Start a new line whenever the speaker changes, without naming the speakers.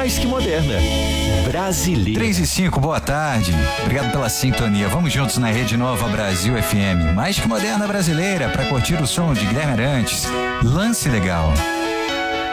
Mais que Moderna. Brasileira.
3:05, boa tarde. Obrigado pela sintonia. Vamos juntos na Rede Nova Brasil FM. Mais que Moderna brasileira, para curtir o som de Guilherme Arantes. Lance Legal.